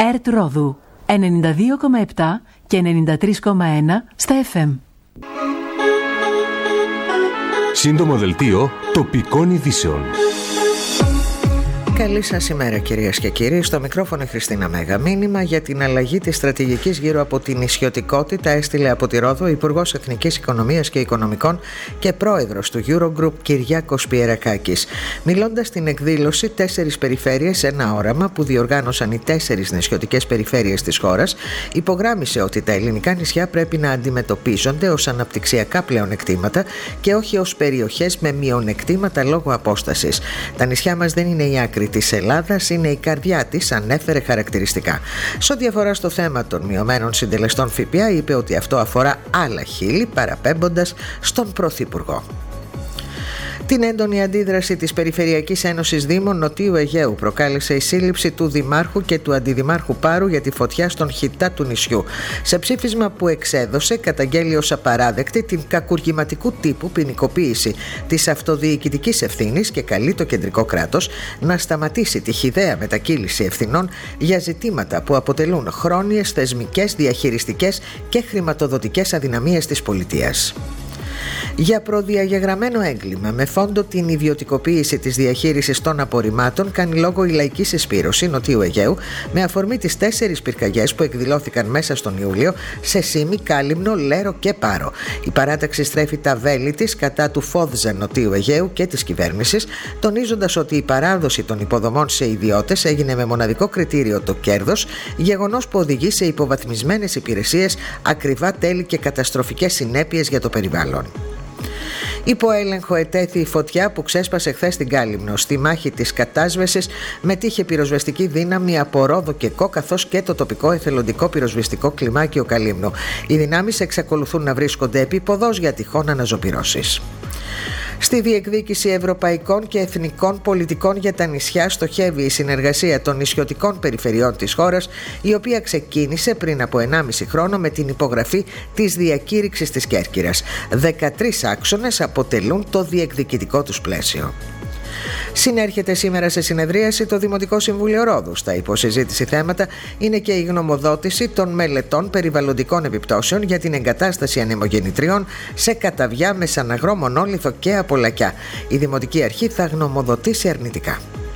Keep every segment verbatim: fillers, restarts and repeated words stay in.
ΕΡΤ Ρόδου ενενήντα δύο κόμμα επτά και ενενήντα τρία κόμμα ένα στα εφ εμ. Σύντομο δελτίο τοπικών ειδήσεων. Καλή σας ημέρα κυρίες και κύριοι. Στο μικρόφωνο η Χριστίνα Μέγα. Μήνυμα για την αλλαγή της στρατηγικής γύρω από την νησιωτικότητα έστειλε από τη Ρόδο ο Υπουργός Εθνικής Οικονομίας και Οικονομικών και Πρόεδρος του Eurogroup Κυριάκος Πιερακάκης. Μιλώντας στην εκδήλωση «Τέσσερις περιφέρειες, ένα όραμα» που διοργάνωσαν οι τέσσερις νησιωτικές περιφέρειες της χώρας, υπογράμμισε ότι τα ελληνικά νησιά πρέπει να αντιμετωπίζονται ως αναπτυξιακά πλεονεκτήματα και όχι ως περιοχές με μειονεκτήματα λόγω απόστασης. Τα νησιά μας δεν είναι η άκρη της Ελλάδας, είναι η καρδιά της, ανέφερε χαρακτηριστικά. Σε ό,τι αφορά στο θέμα των μειωμένων συντελεστών ΦΠΑ, είπε ότι αυτό αφορά άλλα χείλη, παραπέμποντας στον Πρωθυπουργό. Την έντονη αντίδραση της Περιφερειακής Ένωσης Δήμων Νοτίου Αιγαίου προκάλεσε η σύλληψη του Δημάρχου και του Αντιδημάρχου Πάρου για τη φωτιά στον Χιτά του νησιού. Σε ψήφισμα που εξέδωσε, καταγγέλει ως απαράδεκτη την κακουργηματικού τύπου ποινικοποίηση της αυτοδιοικητικής ευθύνης και καλεί το κεντρικό κράτος να σταματήσει τη χυδαία μετακύληση ευθυνών για ζητήματα που αποτελούν χρόνιες θεσμικές, διαχειριστικές και χρηματοδοτικές αδυναμίες της πολιτείας. Για προδιαγεγραμμένο έγκλημα με φόντο την ιδιωτικοποίηση της διαχείρισης των απορριμμάτων κάνει λόγο η Λαϊκή Συσπήρωση Νοτιού Αιγαίου με αφορμή τις τέσσερις πυρκαγιές που εκδηλώθηκαν μέσα στον Ιούλιο σε Σίμι, Κάλυμνο, Λέρο και Πάρο. Η παράταξη στρέφει τα βέλη της κατά του Φόδζα Νοτιού Αιγαίου και της κυβέρνησης, τονίζοντας ότι η παράδοση των υποδομών σε ιδιώτες έγινε με μοναδικό κριτήριο το κέρδος, γεγονός που οδηγεί σε υποβαθμισμένες υπηρεσίες, ακριβά τέλη και καταστροφικές συνέπειες για το περιβάλλον. Υπό έλεγχο ετέθη η φωτιά που ξέσπασε χθες στην Κάλυμνο. Στη μάχη της κατάσβεσης μετήχε πυροσβεστική δύναμη από Ρόδο και Κο, καθώς και το τοπικό εθελοντικό πυροσβεστικό κλιμάκιο Καλύμνου. Οι δυνάμεις εξακολουθούν να βρίσκονται επίποδος για τυχόν αναζωπυρώσεις. Στη διεκδίκηση ευρωπαϊκών και εθνικών πολιτικών για τα νησιά στοχεύει η συνεργασία των νησιωτικών περιφερειών της χώρας, η οποία ξεκίνησε πριν από ενάμιση χρόνο με την υπογραφή της διακήρυξης της Κέρκυρας. δεκατρείς άξονες αποτελούν το διεκδικητικό τους πλαίσιο. Συνέρχεται σήμερα σε συνεδρίαση το Δημοτικό Συμβούλιο Ρόδου. Στα υποσυζήτηση θέματα είναι και η γνωμοδότηση των μελετών περιβαλλοντικών επιπτώσεων για την εγκατάσταση ανεμογεννητριών σε Καταβιά, Μεσαναγρό, Μονόλιθο και Απολακιά. Η Δημοτική Αρχή θα γνωμοδοτήσει αρνητικά.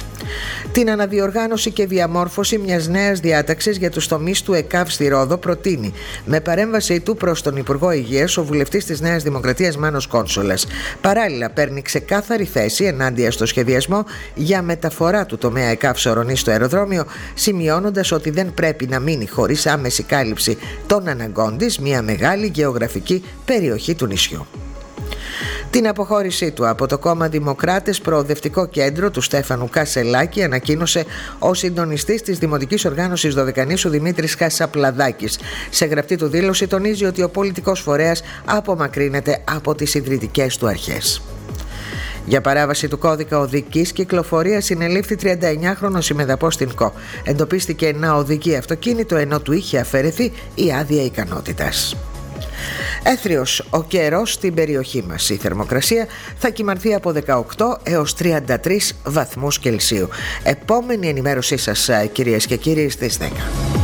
Την αναδιοργάνωση και διαμόρφωση μιας νέας διάταξης για τους τομείς του ΕΚΑΒ στη Ρόδο προτείνει με παρέμβασή του προς τον Υπουργό Υγείας ο βουλευτής της Νέας Δημοκρατίας Μάνος Κόνσολας. Παράλληλα παίρνει ξεκάθαρη θέση ενάντια στο σχεδιασμό για μεταφορά του τομέα ΕΚΑΒ Σορονή στο αεροδρόμιο, σημειώνοντας ότι δεν πρέπει να μείνει χωρίς άμεση κάλυψη των αναγκών της μια μεγάλη γεωγραφική περιοχή του νησιού. Την αποχώρησή του από το κόμμα Δημοκράτες Προοδευτικό Κέντρο του Στέφανου Κασελάκη ανακοίνωσε ο συντονιστής της Δημοτικής Οργάνωσης Δωδεκανήσου Δημήτρης Χασαπλαδάκης. Σε γραπτή του δήλωση τονίζει ότι ο πολιτικός φορέας απομακρύνεται από τις ιδρυτικές του αρχές. Για παράβαση του κώδικα οδικής κυκλοφορίας συνελήφθη τριανταεννιάχρονος ημεδαπός στην ΚΟ. Εντοπίστηκε να οδηγεί αυτοκίνητο ενώ του είχε αφαιρεθεί η άδεια ικανότητας. Έθριος ο καιρός στην περιοχή μας. Η θερμοκρασία θα κυμανθεί από δεκαοκτώ έως τριάντα τρεις βαθμούς Κελσίου. Επόμενη ενημέρωσή σας, κυρίες και κύριοι, στις δέκα.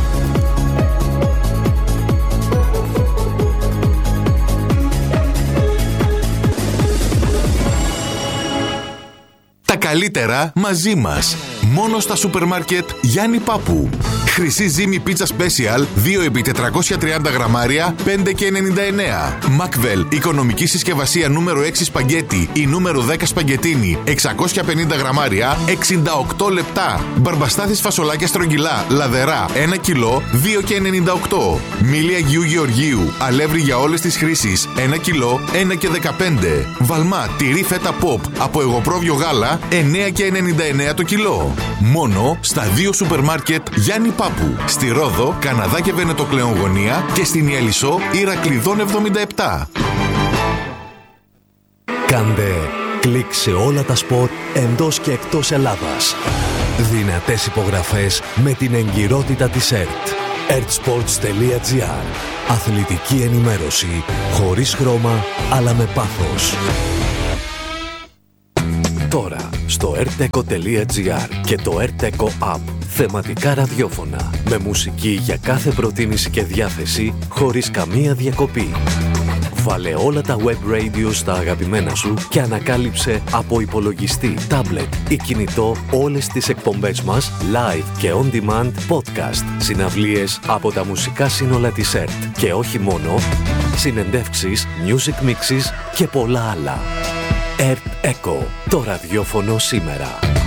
Τα καλύτερα μαζί μας. Μόνο στα σούπερ μάρκετ Γιάννη Πάπου. Χρυσή ζύμη πίτσα special δύο επί τετρακόσια τριάντα γραμμάρια πέντε και ενενήντα εννέα. Μακβέλ οικονομική συσκευασία νούμερο έξι σπαγκέτι ή νούμερο δέκα σπαγκετίνι εξακόσια πενήντα γραμμάρια εξήντα οκτώ λεπτά. Μπαρμπαστάθης φασολάκια στρογγυλά λαδερά ένα κιλό δύο και ενενήντα οκτώ. Μήλι Αγίου Γεωργίου αλεύρι για όλες τις χρήσεις ένα κιλό ένα και δεκαπέντε. Βαλμά τυρί φέτα pop από εγωπρόβιο γάλα εννέα και ενενήντα εννέα το κιλό. Μόνο στα δύο σούπερ μάρκετ Γιάννη Πάπου. Στη Ρόδο, Καναδά και Βενετοκλέον γωνία και στην Ιαλισσό Ηρακλειδών εβδομήντα επτά. Κάντε κλικ σε όλα τα σπορ εντός και εκτός Ελλάδας. Δυνατές υπογραφές με την εγκυρότητα της ΕΡΤ. ερτ-σπορτς τελεία τζι άρ. Αθλητική ενημέρωση χωρίς χρώμα αλλά με πάθος. Τώρα στο ερτ εκο τελεία τζι άρ και το ερτ εκο App Θεματικά ραδιόφωνα. Με μουσική για κάθε προτίμηση και διάθεση, χωρίς καμία διακοπή. Βάλε όλα τα web radio στα αγαπημένα σου και ανακάλυψε από υπολογιστή, τάμπλετ ή κινητό όλες τις εκπομπές μας live και on demand podcast, συναυλίες από τα μουσικά σύνολα της ΕΡΤ και όχι μόνο, συνεντεύξεις, music mixes και πολλά άλλα. ΕΡΤ Echo, το ραδιόφωνο σήμερα.